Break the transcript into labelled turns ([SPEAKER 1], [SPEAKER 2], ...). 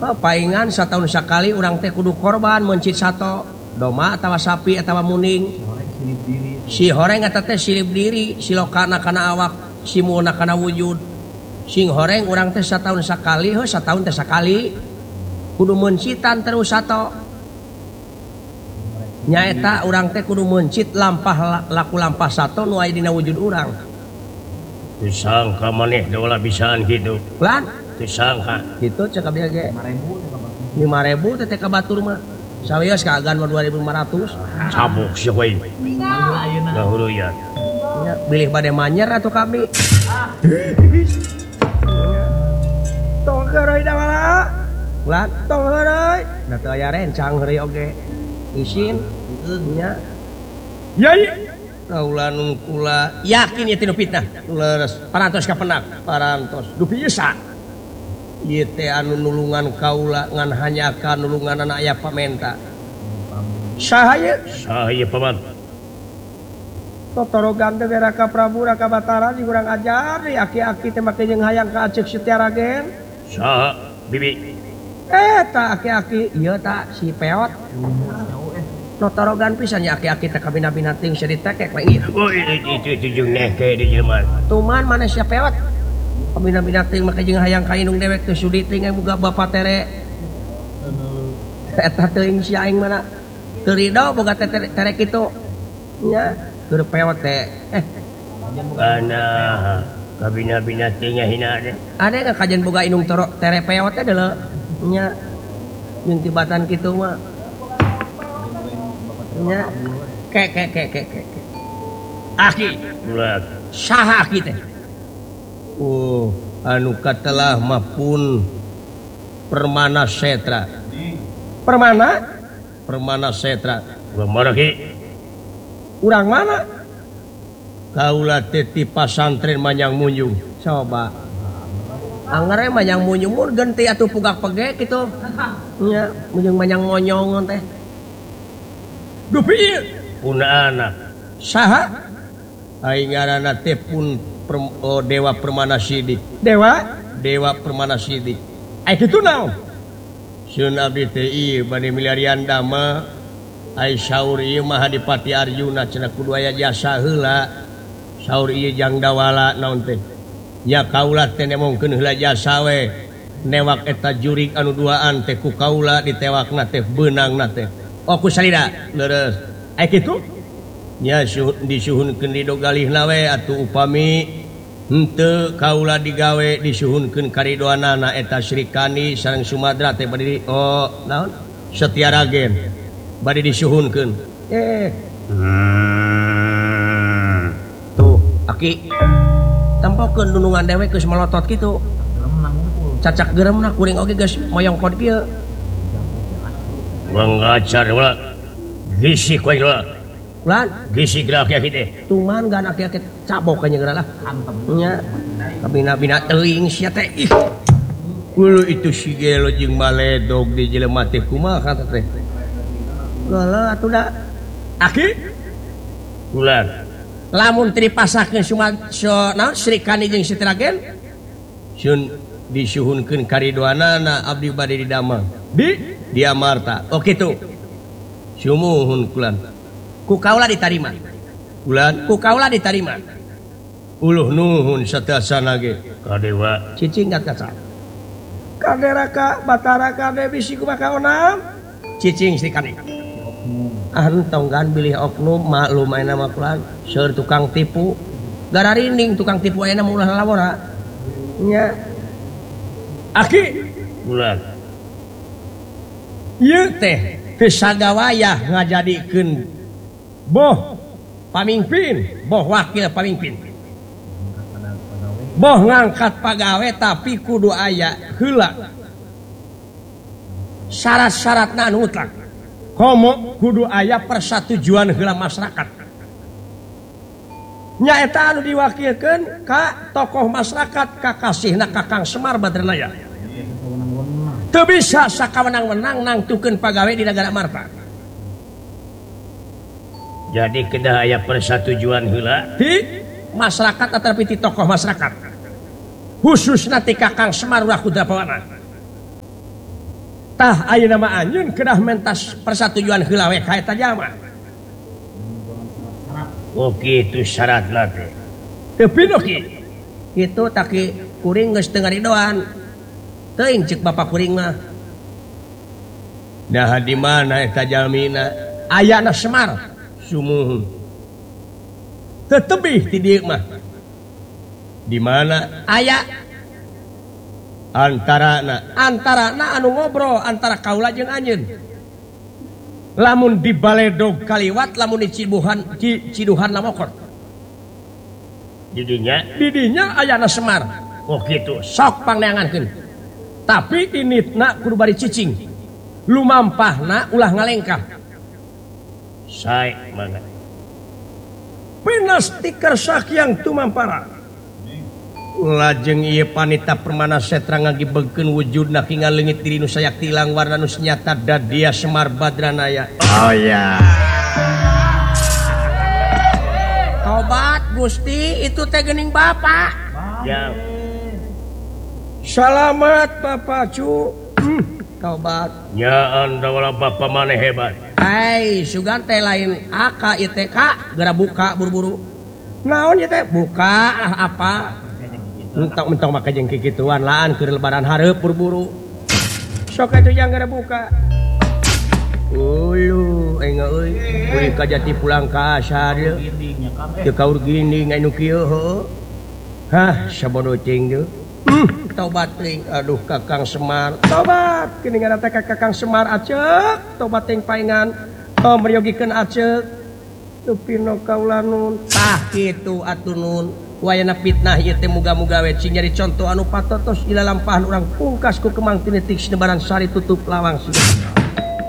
[SPEAKER 1] paingan setahun sekali urang teh kudu korban mencit sato doma atawa sapi atawa muning si horeng eta teh silip diri silokana kana awak simuna kana wujud sing horeng urang teh setahun sekali setahun teh sekali kudu mencitan terus sato nyaeta urang teh kudu mencit lampah laku lampah sato nu aya dina wujud urang disangka maneh ulah bisaan kitu lan disangka kitu cek abdi ge 5.000 teh ka batur mah sawios ka agan 2.500 cabuk sia we dahulu ya bilih bade manyer atuh kami tong heureuy da wala lan tong heureuy da teu aya rencang heureuy oge isin nya yai kaulah nungkula yakin ya tinu fitnah leres parantos ka penak parantos du bisa ieu teh anu nulungan kaula ngan hanyakan nulungan anak aya pamenta saha paman totorogan teh Raka Prabu Raka Batara jeung urang ajar deui aki-aki teh make jeung hayang ka Aceh Setiaragen saha bibi eta aki-aki ieu ta si peot totorogan pisan ya aki-aki teh kabina-bina ting sia ditekek we ieu oh itu jeung neke di jelema tuman mana sia peot kabina-bina ting make jeung hayang ka indung dewek teh sudi ting boga bapa tere eta teuing si aing mana teu ridho boga tere kitu nya keur peot teh kana kabina-bina ting hina teh ade kajen boga indung tere peot teh deuleu nya jeung tibatan kitu mah nya ke aki bulat saha aki teh anu katelah mapun Permana Setra Permana Setra mana ki urang mana kaula teh ti pasantren Manyang Munjung coba angere Manyang Munjung mun genti atuh pugak pege kitu nya munjung Manyang Monyong teh dupi puna anak saha aing ngaranna teh pun Dewa Permana Sidik Dewa Permana Sidik ai kitu naon sieun abdi teh ieu bade milarian dama ai saur ieu mah Adipati Arjuna cenah kudu aya jasa heula saur ieu jang dawala naon teh nya kaula teh nemongkeun heula jasa we newak eta jurig anu duaan teh ku kaula ditewakna teh beunangna teh oh ku salida leres ai kitu nya disuhunkeun di dogalihna we atuh upami henteu kaula digawe disuhunkeun karidoanana eta Srikandi sareng Sumadra teh bade naon Setiaragen bade disuhunkeun tuh aki tampokeun nunungan dewe geus melotot kitu cacak geuremna kuring oge geus moyong pod kieu ngajar ulah gisi koe ulah lan gisi gerak ya kita tuman gan aki-aki cabok kanya gerak lah nya kabina-bina teuing sia teh ih kulo itu si gelo jeung maledog di jelema teh kumaha kata teh geuleuh atuh da aki ulah lamun teu dipasakeun naon Srikandi jeung Setiaragen sun disuhunkeun karidoanana abdi bade didamel di Amarta oh kitu sumuhun kulan ku kaula ditarima kulan ku kaula ditarima uluh nuhun satasana ge kadewa cicing kaca kade Raka Batara kade bisi kumaha kaonam cicing Srikandi antonggan bilih oknum maklum ayeuna mah kulan seur tukang tipu gara rinding tukang tipu ayeuna mah ulah lalawora nya aki kulan ieu teh pisagawayah ngajadikeun boh pamimpin boh wakil pamimpin boh ngangkat pagawe tapi kudu aya heula syarat-syaratna anu mutlak komo kudu aya persetujuan heula masyarakat nyaeta anu diwakilkeun ka tokoh masyarakat kakasihna Kakang Semar Badranaya teu bisa sakawenang-wenang nangtukeun pagawe di Nagara Amarta jadi kedah aya persetujuan heula di masyarakat ataupun ti tokoh masyarakat khususna ti Kakang Semar ulah kudrapawana tah ayeuna mah anjeun kedah mentas persetujuan heula we ka eta jalma. Oh kitu syaratna teh. Teu pinuh kitu. Kitu taki kuring geus teu ngaridoan. Teuing ceuk bapak kuring mah. Nah di mana eta jalmina? Ayana Semar. Sumuhun. Teu tebih ti dieu mah. Di mana aya antarana anu ngobrol antara kaula jeung anjeun. Lamun di Baledog kaliwat, lamun di Ciduhan lamokot. Didinya ayana Semar. Oh gitu, sok pangneangankeun. Tapi initna kudu bari cicing. Lumampahna ulah ngalengkah. Sae mana? Pina stiker sakyang tumampara. Lajeng ieu panita permana setra ngagibegkeun wujudna ki ngaleungit diri nu sayak tilang warna nu nyata dadia Semar Badranaya. Oh ya. Tobat Gusti, itu teh geuning Bapak. Ya. Selamat Bapak cu. Tobat. Ya anda wala Bapak maneh hebat. Hai, sugan teh lain AK ITK geura buka buru-buru. Naon ieu teh? Buka apa? Mentang-mentang make jeung kikituan laan keur lebaran hareup buru-buru. Sok atuh jang geura buka. Ulu, enga euy, kuring ka jati pulang ka asar ye. Teu kaur ginding anu kieu heuh. Hah, sabodo cing deui. Tobat teuing, aduh Kakang Semar. Tobat, geuningan teh ka Kakang Semar aceuk, tobat teuing paengan. Meriogikeun aceuk. Teu pino kaula nun. Tah kitu atuh nun. Wayana fitnah ieu teh muga-muga we cing jadi contoh anu patotos ila lampahan urang pungkas ku kemang tinetik sinebaran sari tutup lawang sudah.